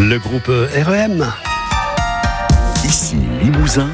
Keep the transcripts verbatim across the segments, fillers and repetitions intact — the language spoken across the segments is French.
Le groupe R E M. Ici Limousin.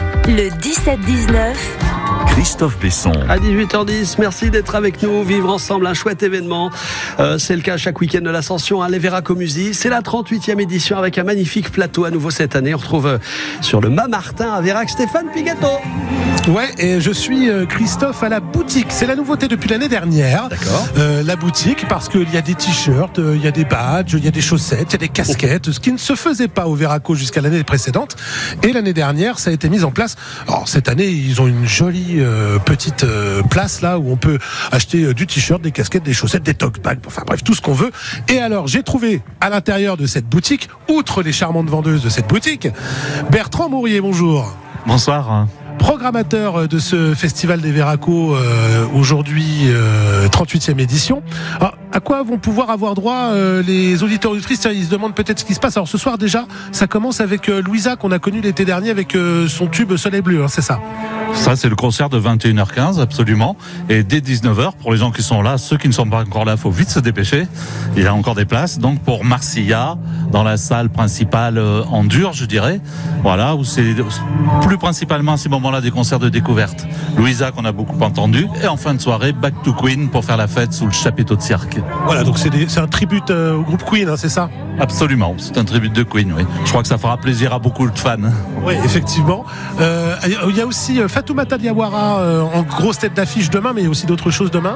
Le dix-sept dix-neuf. Christophe Besson. À dix-huit heures dix, merci d'être avec nous. Vivre ensemble un chouette événement. Euh, c'est le cas chaque week-end de l'Ascension à l'Everaco Musée. C'est la trente-huitième édition avec un magnifique plateau à nouveau cette année. On retrouve euh, sur le Mât Martin à Vérac Stéphane Pigato. Ouais, et je suis euh, Christophe à la boutique. C'est la nouveauté depuis l'année dernière. D'accord. Euh, la boutique, parce qu'il y a des t-shirts, euh, il y a des badges, il y a des chaussettes, il y a des casquettes, ce qui ne se faisait pas au Veraco jusqu'à l'année précédente. Et l'année dernière, ça a été mis en place. Alors cette année, ils ont une jolie euh, petite euh, place là où on peut acheter euh, du t-shirt, des casquettes, des chaussettes, des tote bags, enfin bref, tout ce qu'on veut. Et alors, j'ai trouvé à l'intérieur de cette boutique, outre les charmantes vendeuses de cette boutique, Bertrand Mourier, bonjour. Bonsoir. Programmateur de ce festival des Veraco, euh, aujourd'hui euh, trente-huitième édition. Alors, à quoi vont pouvoir avoir droit euh, les auditeurs auditrices? Ils se demandent peut-être ce qui se passe. Alors ce soir déjà, ça commence avec euh, Louisa qu'on a connu l'été dernier avec euh, son tube Soleil Bleu, hein, c'est ça? Ça, c'est le concert de vingt et une heures quinze, absolument. Et dès dix-neuf heures, pour les gens qui sont là, ceux qui ne sont pas encore là, il faut vite se dépêcher. Il y a encore des places. Donc, pour Marcilla, dans la salle principale euh, en dur, je dirais. Voilà, où c'est plus principalement à ces moments-là des concerts de découverte. Louisa, qu'on a beaucoup entendu. Et en fin de soirée, Back to Queen pour faire la fête sous le chapiteau de cirque. Voilà, donc c'est, des, c'est un tribut euh, au groupe Queen, hein, c'est ça? Absolument, c'est un tribut de Queen, oui. Je crois que ça fera plaisir à beaucoup de fans. Oui, effectivement. Euh, il y a aussi euh, Fatoumata Diawara euh, en grosse tête d'affiche demain, mais il y a aussi d'autres choses demain.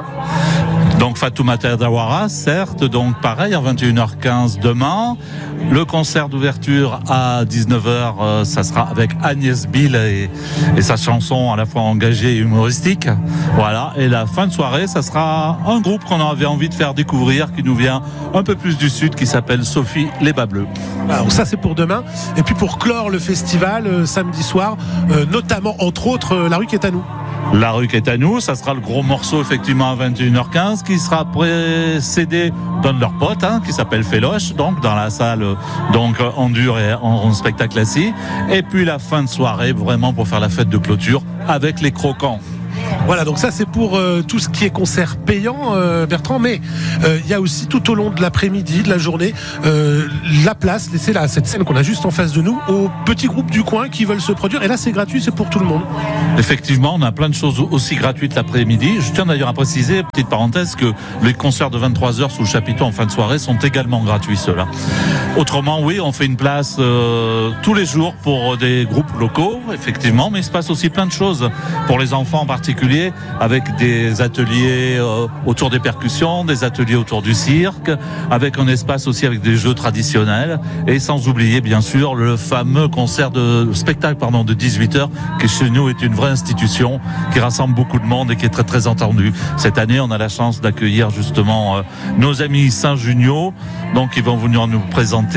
Donc Fatoumata Diawara, certes, donc pareil, à vingt et une heures quinze demain. Le concert d'ouverture à dix-neuf heures, euh, ça sera avec Agnès Bill et, et sa chanson à la fois engagée et humoristique. Voilà, et la fin de soirée, ça sera un groupe qu'on avait envie de faire découvrir, qui nous vient un peu plus du sud, qui s'appelle Sophie Les Bas Bleus. Alors ça c'est pour demain. Et puis pour clore le festival, euh, samedi soir, euh, notamment entre autres, euh, La rue qui est à nous. La rue qui est à nous, ça sera le gros morceau effectivement à vingt et une heures quinze, qui sera précédé d'un de leurs potes, hein, qui s'appelle Féloche, donc dans la salle donc en dur et en, en spectacle assis. Et puis la fin de soirée, vraiment pour faire la fête de clôture avec les croquants. Voilà, donc ça c'est pour euh, tout ce qui est concert payant, euh, Bertrand, mais il euh, y a aussi tout au long de l'après-midi, de la journée, euh, la place laissée là, cette scène qu'on a juste en face de nous, aux petits groupes du coin qui veulent se produire, et là c'est gratuit, c'est pour tout le monde. Effectivement, on a plein de choses aussi gratuites l'après-midi. Je tiens d'ailleurs à préciser, petite parenthèse, que les concerts de vingt-trois heures sous le chapiteau en fin de soirée sont également gratuits, ceux-là. Autrement, oui, on fait une place euh, tous les jours pour des groupes locaux, effectivement, mais il se passe aussi plein de choses pour les enfants en particulier, avec des ateliers euh, autour des percussions, des ateliers autour du cirque, avec un espace aussi avec des jeux traditionnels, et sans oublier bien sûr le fameux concert de spectacle pardon, de dix-huit heures, qui chez nous est une vraie institution, qui rassemble beaucoup de monde et qui est très très entendu. Cette année, on a la chance d'accueillir justement euh, nos amis Saint-Junio, donc ils vont venir nous présenter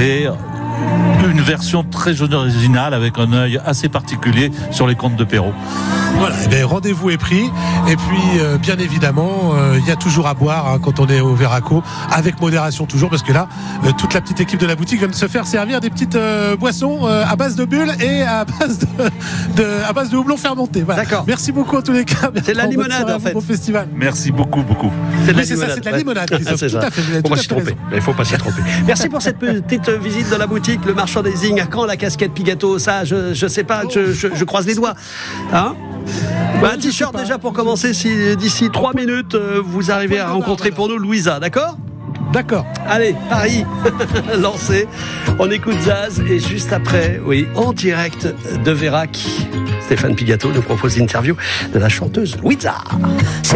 une version très originale avec un œil assez particulier sur les contes de Perrault. Voilà, et bien, rendez-vous est pris. Et puis, euh, bien évidemment, il euh, y a toujours à boire hein, quand on est au Veraco, avec modération toujours, parce que là, euh, toute la petite équipe de la boutique vient de se faire servir des petites euh, boissons euh, à base de bulles et à base de, de, à base de houblon fermenté. Voilà. D'accord. Merci beaucoup en tous les cas. C'est de la limonade en fait. Au festival. Merci beaucoup, beaucoup. C'est de la oui, c'est limonade. ça, c'est de la ouais. limonade. Ah, c'est tout ça. à fait. Vous avez Faut tout pas à s'y fait tromper. raison. Il faut pas s'y tromper. Merci pour cette petite visite de la boutique, le merchandising. À quand la casquette Pigato? Ça, je, je sais pas, je, je, je croise les doigts. Hein? Bah, un t-shirt déjà pour commencer, si d'ici trois minutes euh, vous arrivez à rencontrer pour nous Louisa, d'accord? D'accord. Allez, Paris, lancé. On écoute Zaz et juste après, oui, en direct de Vérac, Stéphane Pigato nous propose l'interview de la chanteuse Louisa.